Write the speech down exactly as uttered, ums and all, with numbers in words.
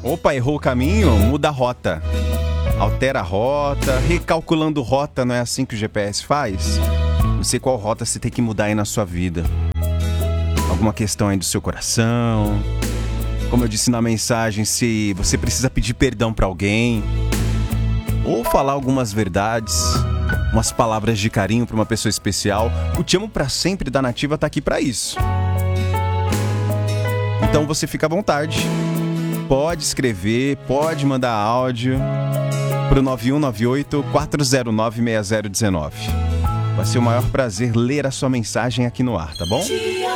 Opa, errou o caminho? Muda a rota. Altera a rota, recalculando rota, não é assim que o G P S faz? Não sei qual rota você tem que mudar aí na sua vida. Alguma questão aí do seu coração. Como eu disse na mensagem, se você precisa pedir perdão pra alguém. Ou falar algumas verdades, umas palavras de carinho pra uma pessoa especial. O Te Amo Pra Sempre da Nativa tá aqui pra isso. Então você fica à vontade. Pode escrever, pode mandar áudio pro nove um nove oito, quatro zero nove, seis zero um nove. Vai ser o maior prazer ler a sua mensagem aqui no ar, tá bom?